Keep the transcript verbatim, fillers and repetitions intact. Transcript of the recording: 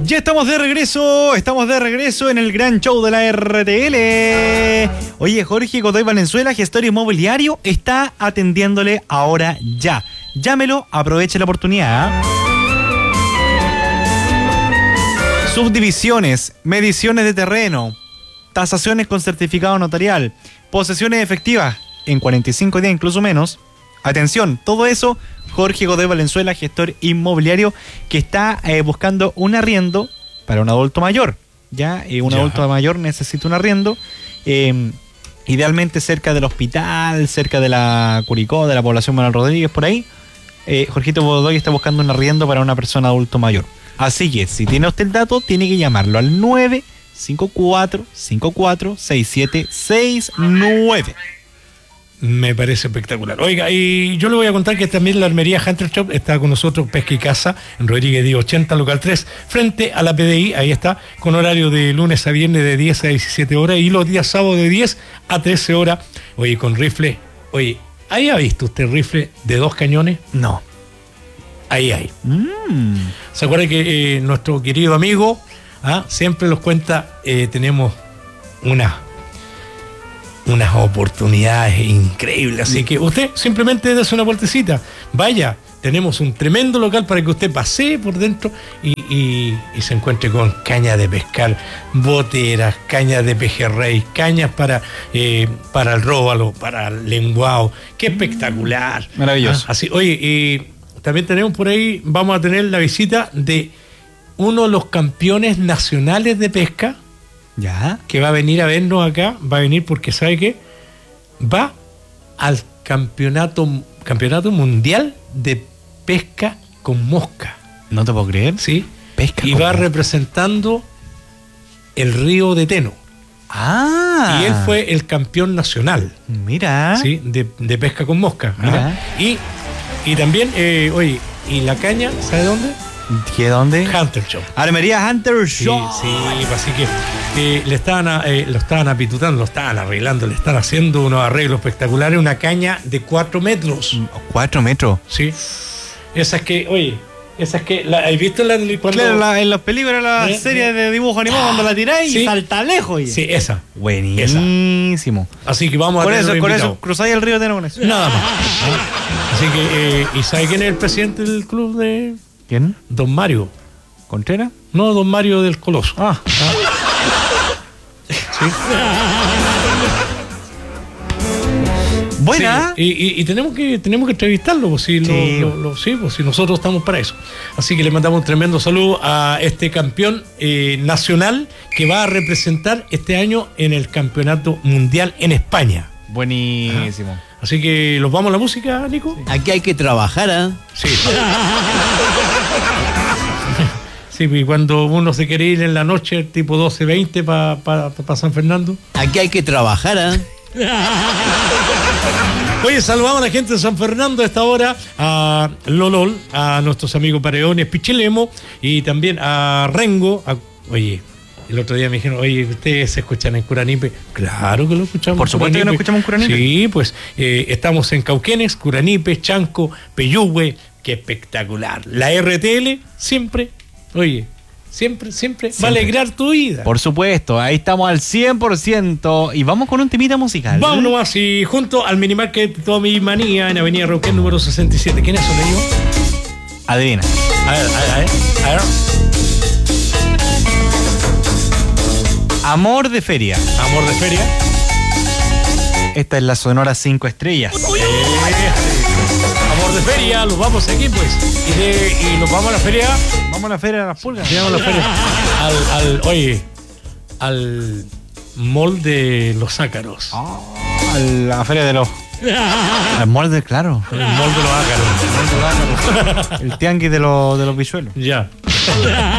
Ya estamos de regreso, estamos de regreso en el gran show de la R T L. Oye, Jorge Godoy Valenzuela, gestor inmobiliario, está atendiéndole ahora ya. Llámelo, aproveche la oportunidad. Subdivisiones, mediciones de terreno, tasaciones con certificado notarial, posesiones efectivas en cuarenta y cinco días, incluso menos. Atención, todo eso, Jorge Godoy Valenzuela, gestor inmobiliario, que está eh, buscando un arriendo para un adulto mayor. Ya, eh, un ya. adulto mayor necesita un arriendo, eh, idealmente cerca del hospital, cerca de la Curicó, de la población Manuel Rodríguez, por ahí. Eh, Jorgito Godoy está buscando un arriendo para una persona adulto mayor. Así que, si tiene usted el dato, tiene que llamarlo al nueve cinco cuatro, cinco cuatro, seis siete seis nueve. Me parece espectacular. Oiga, y yo le voy a contar que también la armería Hunter Shop está con nosotros, Pesca y Caza, en Rodríguez Díaz ochenta, local tres, frente a la P D I, ahí está, con horario de lunes a viernes de diez a diecisiete horas y los días sábados de diez a trece horas. Oye, con rifle, oye, ¿ahí ha visto usted rifle de dos cañones? No. Ahí hay. Mm. ¿Se acuerda que eh, nuestro querido amigo ¿ah? siempre nos cuenta, eh, tenemos una... unas oportunidades increíbles, así que usted simplemente dése una vueltecita, vaya, tenemos un tremendo local para que usted pasee por dentro y, y, y se encuentre con cañas de pescar, boteras, cañas de pejerrey, cañas para eh, para el róbalo, para el lenguado, qué espectacular, maravilloso. Ah, así, oye, y también tenemos por ahí, vamos a tener la visita de uno de los campeones nacionales de pesca. Ya. Que va a venir a vernos acá, va a venir porque sabe que va al campeonato campeonato mundial de pesca con mosca. No te puedo creer. Sí. Pesca y con va mosca. Representando el río de Teno. Ah. Y él fue el campeón nacional. Mira. Sí, de, de pesca con mosca. Mira. ¿Ah? Y, y también, eh, oye, y la caña, ¿sabe dónde? ¿Qué dónde? Hunter Shop. Armería Hunter Sí, Shop. sí, así que eh, le estaban a, eh, lo estaban apitutando, lo estaban arreglando, le están haciendo unos arreglos espectaculares, una caña de cuatro metros. Cuatro metros. Sí. Esas que, oye, esas que, la, ¿has visto la cuando? Claro, la, en las películas, la ¿Eh? serie de dibujo animado, cuando la tiráis Sí. y salta lejos. Oye. Sí, esa. Buenísimo. Así que vamos Con a tener eso, con invitado. eso, cruzáis el río Teno con eso. Nada más. ¿Ah? Así que, eh, ¿y sabe quién es el presidente del club de ¿Quién? Don Mario? ¿Contreras? No, Don Mario del Coloso. Ah. Sí. Buena. Sí, y, y, y tenemos que tenemos que entrevistarlo, pues, si, Sí. Lo, lo, lo, sí, pues, si nosotros estamos para eso. Así que le mandamos un tremendo saludo a este campeón eh, nacional que va a representar este año en el campeonato mundial en España. Buenísimo. Ajá. Así que los vamos a la música, Nico. Sí. Aquí hay que trabajar, ¿ah? ¿eh? Sí. Sí, y cuando uno se quiere ir en la noche, tipo doce veinte para pa, pa San Fernando. Aquí hay que trabajar, ¿ah? ¿eh? Oye, saludamos a la gente de San Fernando a esta hora, a Lolol, a nuestros amigos Pareones Pichilemo y también a Rengo. A, oye, el otro día me dijeron, oye, ¿ustedes se escuchan en Curanipe? Claro que lo escuchamos. Por supuesto que lo escuchamos en Curanipe. Sí, pues eh, estamos en Cauquenes, Curanipe, Chanco, Peyúgue, qué espectacular. La R T L siempre, oye, siempre, siempre, siempre va a alegrar tu vida. Por supuesto, ahí estamos al cien por ciento y vamos con un temita musical. Vamos nomás, y junto al Minimarket Toda Mi Manía en Avenida Rauquén número sesenta y siete. ¿Quiénes son ellos? Adivina. A ver, a ver, a ver. Amor de Feria. Amor de Feria. Esta es la Sonora cinco estrellas. Eh, Amor de Feria, los vamos aquí pues. Y, de, y nos vamos a la feria. Vamos a la Feria de las Pulgas. Vamos a la feria. Al, al, oye, al mall de los ácaros. Ah, a la Feria de los... Al mall de, claro. El mall de los ácaros. El tianguis de los, de los visuelos. Ya.